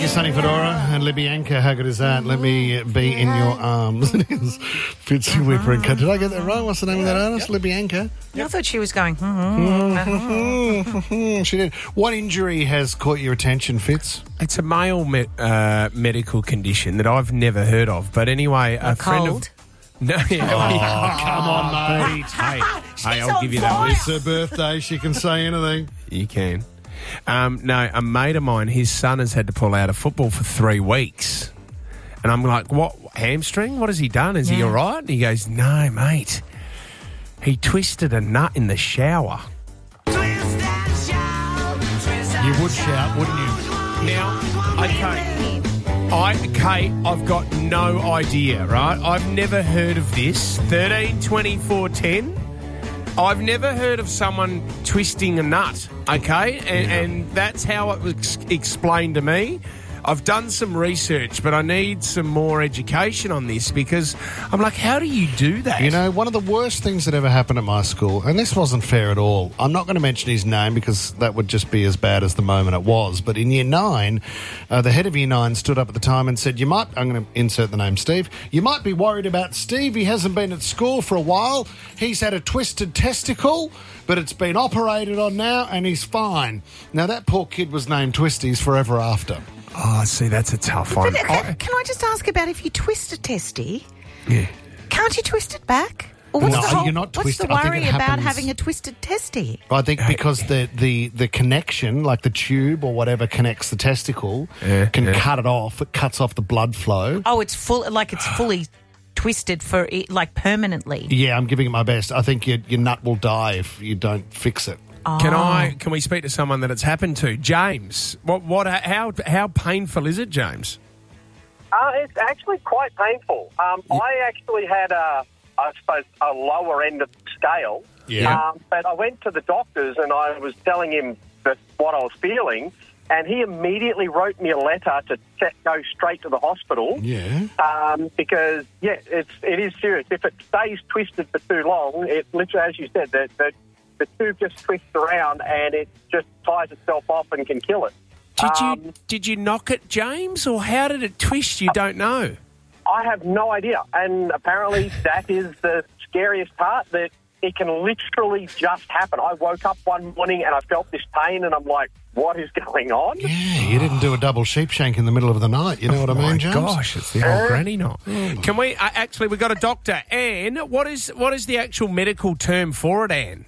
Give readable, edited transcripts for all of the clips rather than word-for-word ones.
you, Sonny Fedora and Libby Anchor. How good is that? Let me be in your arms. Fitzy Whipper and Cut. Did I get that right? What's the name of that artist? Libby Anchor? I thought she was going, She did. What injury has caught your attention, Fitz? It's a male medical condition that I've never heard of. But anyway, a friend cold. of... No, yeah. Oh, come on, mate. Hey, I'll give you that one. It's her birthday. She can say anything. You can. No, a mate of mine, his son has had to pull out of football for 3 weeks. And I'm like, what, hamstring? What has he done? Is he all right? And he goes, no, mate. He twisted a nut in the shower. You would shout, wouldn't you? Now, I've got no idea, right? I've never heard of this. 13, 24, 10. I've never heard of someone twisting a nut, okay? And that's how it was explained to me. I've done some research, but I need some more education on this because I'm like, how do you do that? You know, one of the worst things that ever happened at my school, and this wasn't fair at all, I'm not going to mention his name because that would just be as bad as the moment it was, but in Year 9, the head of Year 9 stood up at the time and said, I'm going to insert the name Steve, you might be worried about Steve, he hasn't been at school for a while, he's had a twisted testicle, but it's been operated on now and he's fine. Now, that poor kid was named Twisties forever after. Oh, see, that's a tough one. Can I just ask about if you twist a testy? Yeah. Can't you twist it back? Or No, you're not what's twisted. the I think worry it about happens- having a twisted testy? I think because the connection, like the tube or whatever connects the testicle, can cut it off. It cuts off the blood flow. Oh, it's fully twisted for it, like permanently. Yeah, I'm giving it my best. I think your nut will die if you don't fix it. Can we speak to someone that it's happened to? James, how painful is it, James? It's actually quite painful. I actually had a lower end of the scale. Yeah. But I went to the doctors and I was telling him what I was feeling, and he immediately wrote me a letter to go straight to the hospital. Yeah. Because it is serious. If it stays twisted for too long, it literally, as you said, the tube just twists around and it just ties itself off and can kill it. Did you knock it, James, or how did it twist? You don't know. I have no idea, and apparently that is the scariest part, that it can literally just happen. I woke up one morning and I felt this pain, and I'm like, what is going on? Yeah, you didn't do a double sheep shank in the middle of the night. You know what I mean, James? Gosh, it's the old granny knot. Can we we've got a doctor. Anne, what is the actual medical term for it, Anne?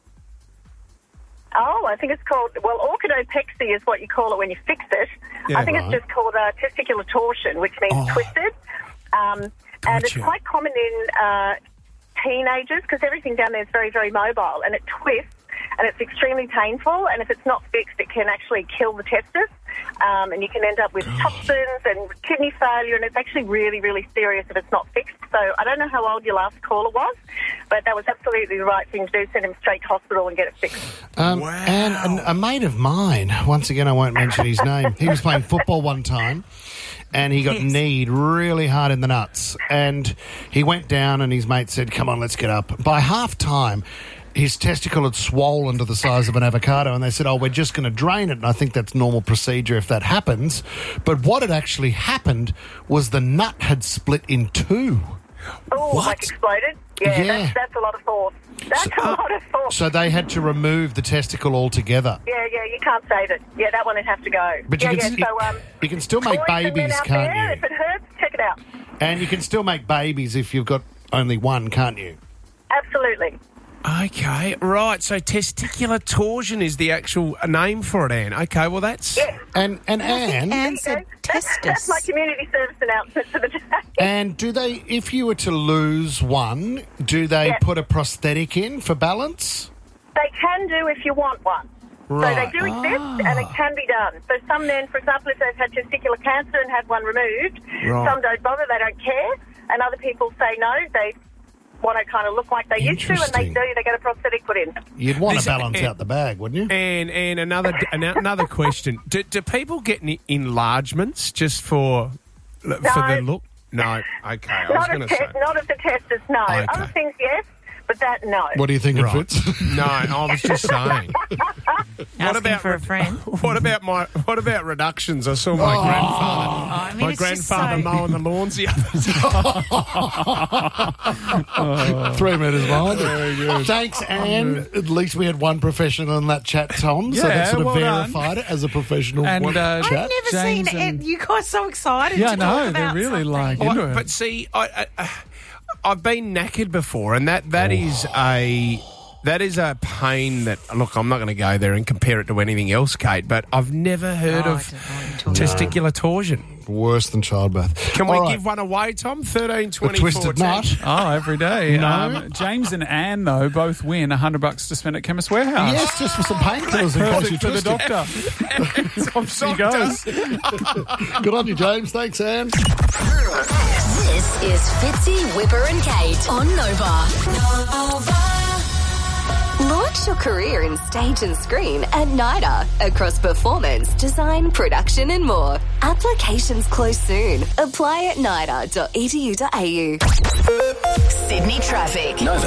Oh, I think it's called, orchidopexy is what you call it when you fix it. Yeah, I think it's just called testicular torsion, which means twisted. And it's quite common in teenagers because everything down there is very, very mobile, and it twists, and it's extremely painful, and if it's not fixed, it can actually kill the testis, and you can end up with toxins and kidney failure, and it's actually really, really serious if it's not fixed. So I don't know how old your last caller was, but that was absolutely the right thing to do, send him straight to hospital and get it fixed. And a mate of mine, once again I won't mention his name, he was playing football one time and he got kneed really hard in the nuts, and he went down and his mate said, come on, let's get up. By half-time, his testicle had swollen to the size of an avocado, and they said, we're just going to drain it, and I think that's normal procedure if that happens. But what had actually happened was the nut had split in two. Oh, like exploded? Yeah. That's a lot of force. That's a lot of force. So they had to remove the testicle altogether. Yeah, you can't save it. Yeah, that one would have to go. But you can still make babies, can't you? If it hurts, check it out. And you can still make babies if you've got only one, can't you? Absolutely. Okay, right. So testicular torsion is the actual name for it, Anne. Okay, well that's... Yeah. And Anne... Anne said testis. That's my community service announcement for the day. And do they, if you were to lose one, do they put a prosthetic in for balance? They can do if you want one. Right. So they do exist and it can be done. So some men, for example, if they've had testicular cancer and had one removed, some don't bother, they don't care. And other people say no, they want to kind of look like they used to, and they do, they get a prosthetic put in. You'd want to balance out the bag, wouldn't you? And another question. Do people get enlargements just for the look? No. Okay, I was going to say. Not of the testis, no. Okay. Other things, yes. But that, no. What do you think, Right. Fitz? No, I was just saying. Asking for a friend. What about reductions? I saw my grandfather. I mean, My it's just grandfather so- mowing the lawns the other day. 3 metres behind it. Thanks, Anne. At least we had one professional in that chat, Tom. So Yeah, that sort of well done. verified it as a professional And, chat. I've never James seen and- it. You guys so excited Yeah, to I know. talk They're about really something. into it. But see, I've been knackered before, and that is a pain that, look, I'm not going to go there and compare it to anything else, Kate, but I've never heard of testicular torsion. Worse than childbirth. Can All we right. give one away, Tom? 13, A 24, twisted 10. nut. Oh, every day. No. James and Anne, though, both win $100 to spend at Chemist Warehouse. Yes, just for some painkillers in case you Perfect for the twist doctor. Off she goes. it. Good on you, James. Thanks, Anne. This is Fitzy, Whipper and Kate on Nova. Launch your career in stage and screen at NIDA across performance, design, production and more. Applications close soon. Apply at nida.edu.au. Sydney traffic. Nova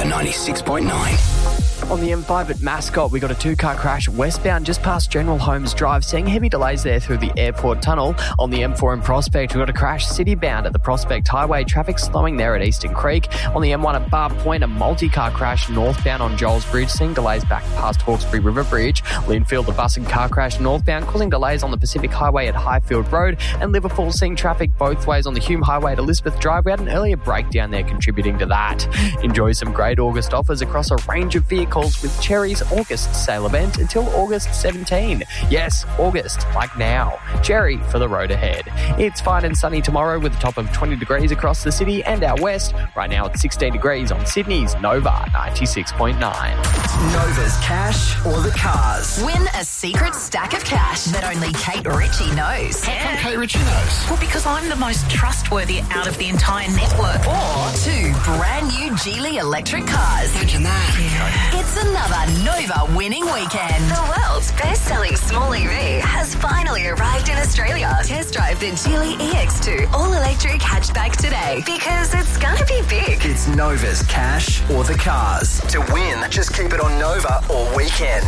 96.9. On the M5 at Mascot, we got a two-car crash westbound just past General Holmes Drive, seeing heavy delays there through the airport tunnel. On the M4 in Prospect, we got a crash city-bound at the Prospect Highway, traffic slowing there at Eastern Creek. On the M1 at Barb Point, a multi-car crash northbound on Joel's Bridge, seeing delays back past Hawkesbury River Bridge. Linfield, a bus and car crash northbound, causing delays on the Pacific Highway at Highfield Road. And Liverpool, seeing traffic both ways on the Hume Highway at Elizabeth Drive. We had an earlier breakdown there contributing to that. Enjoy some great August offers across a range of vehicles with Cherry's August sale event until August 17. Yes, August, like now. Cherry for the road ahead. It's fine and sunny tomorrow with a top of 20 degrees across the city and out west. Right now it's 16 degrees on Sydney's Nova 96.9. Nova's cash or the cars. Win a secret stack of cash that only Kate Ritchie knows. How come Kate Ritchie knows? Well, because I'm the most trustworthy out of the entire network. Or 2 brand new Geely electric cars. Imagine that. It's another Nova winning weekend. The world's best-selling small EV has finally arrived in Australia. Test drive the Geely EX2 all-electric hatchback today because it's gonna be big. It's Nova's cash or the cars. To win, just keep it on Nova all weekend.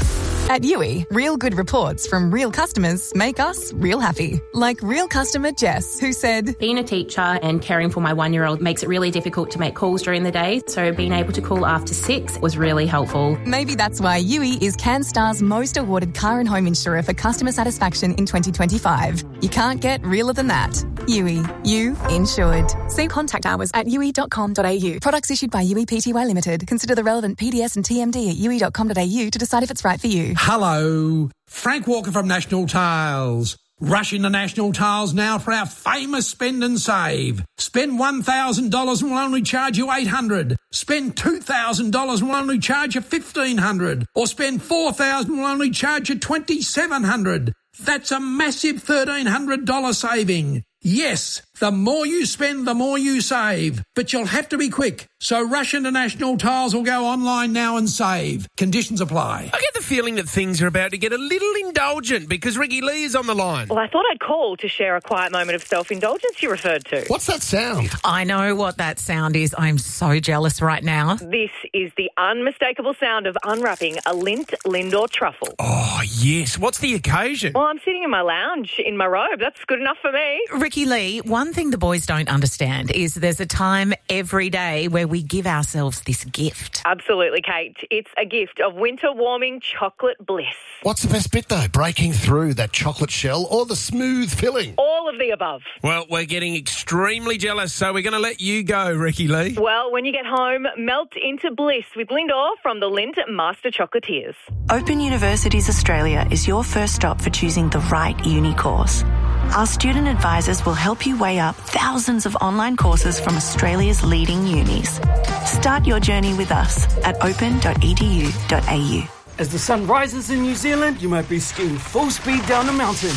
At Yui, real good reports from real customers make us real happy. Like real customer Jess, who said, being a teacher and caring for my 1-year-old makes it really difficult to make calls during the day, so being able to call after 6 was really helpful. maybe that's why Yui is CanStar's most awarded car and home insurer for customer satisfaction in 2025. You can't get realer than that. Yui, you insured. See contact hours at yui.com.au. Products issued by Yui Pty Limited. Consider the relevant PDS and TMD at yui.com.au to decide if it's right for you. Hello, Frank Walker from National Tiles. Rush into National Tiles now for our famous spend and save. Spend $1,000 and we'll only charge you $800. Spend $2,000 and we'll only charge you $1,500. Or spend $4,000 and we'll only charge you $2,700. That's a massive $1,300 saving. Yes, the more you spend, the more you save. But you'll have to be quick. So rush into National Tiles or go online now and save. Conditions apply. I get the feeling that things are about to get a little indulgent because Ricky Lee is on the line. Well, I thought I'd call to share a quiet moment of self-indulgence you referred to. What's that sound? I know what that sound is. I'm so jealous right now. This is the unmistakable sound of unwrapping a Lindt Lindor truffle. Oh, yes. What's the occasion? Well, I'm sitting in my lounge in my robe. That's good enough for me. Ricky Lee, one thing the boys don't understand is there's a time every day where we give ourselves this gift. Absolutely, Kate. It's a gift of winter warming chocolate bliss. What's the best bit, though? Breaking through that chocolate shell or the smooth filling? All of the above. Well, we're getting extremely jealous, so we're going to let you go, Ricky Lee. Well, when you get home, melt into bliss with Lindor from the Lindt Master Chocolatiers. Open Universities Australia is your first stop for choosing the right uni course. Our student advisors will help you weigh up thousands of online courses from Australia's leading unis. Start your journey with us at open.edu.au. As the sun rises in New Zealand, you might be skiing full speed down a mountain.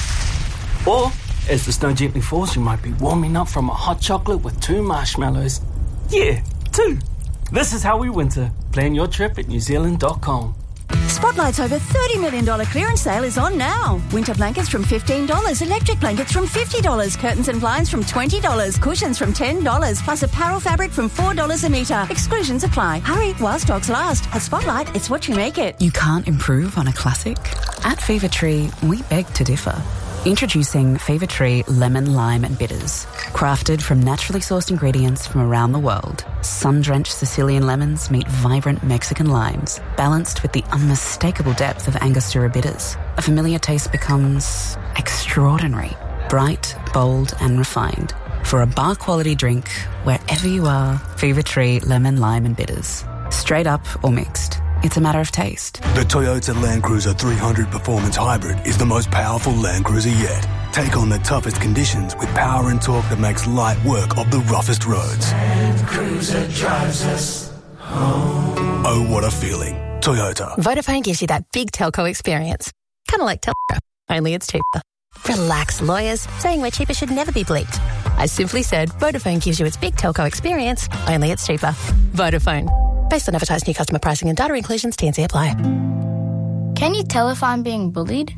Or, as the snow gently falls, you might be warming up from a hot chocolate with 2 marshmallows. Yeah, 2. This is how we winter. Plan your trip at newzealand.com. Spotlight's over $30 million clearance sale is on now. Winter blankets from $15, electric blankets from $50, curtains and blinds from $20, cushions from $10, plus apparel fabric from $4 a metre. Exclusions apply. Hurry while stocks last. At Spotlight, it's what you make it. You can't improve on a classic? At Fever Tree, we beg to differ. Introducing Fever Tree Lemon, Lime and Bitters. Crafted from naturally sourced ingredients from around the world, sun-drenched Sicilian lemons meet vibrant Mexican limes, balanced with the unmistakable depth of Angostura bitters. A familiar taste becomes extraordinary, bright, bold and refined. For a bar-quality drink, wherever you are, Fever Tree Lemon, Lime and Bitters. Straight up or mixed. It's a matter of taste. The Toyota Land Cruiser 300 Performance Hybrid is the most powerful Land Cruiser yet. Take on the toughest conditions with power and torque that makes light work of the roughest roads. Land Cruiser drives us home. Oh, what a feeling. Toyota. Vodafone gives you that big telco experience. Kind of like Telco, only it's cheaper. Relax, lawyers. Saying we're cheaper should never be bleeped. I simply said Vodafone gives you its big telco experience, only it's cheaper. Vodafone. Based on advertised new customer pricing and data inclusions, T&C apply. Can you tell if I'm being bullied?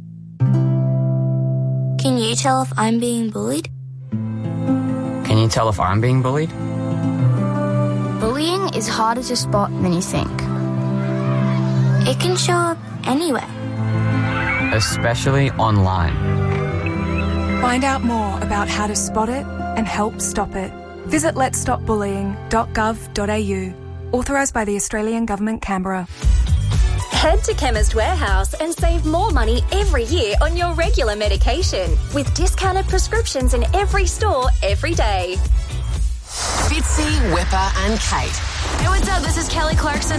Can you tell if I'm being bullied? Can you tell if I'm being bullied? Bullying is harder to spot than you think. It can show up anywhere. Especially online. Find out more about how to spot it and help stop it. Visit letsstopbullying.gov.au. Authorised by the Australian Government, Canberra. Head to Chemist Warehouse and save more money every year on your regular medication with discounted prescriptions in every store every day. Fitzy, Whipper and Kate. Hey, what's up? This is Kelly Clarkson.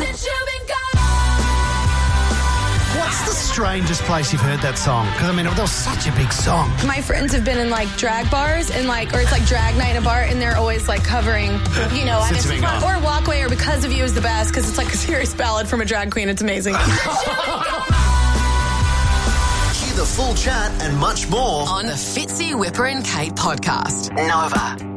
What's the strangest place you've heard that song? Because, I mean, that was such a big song. My friends have been in, like, drag bars and, like, or it's, like, drag night in a bar, and they're always, like, covering, you know, and it's fun. Or Walkway or Because of You is the best because it's, like, a serious ballad from a drag queen. It's amazing. Hear the full chat and much more on the Fitzy, Whipper and Kate podcast. Nova.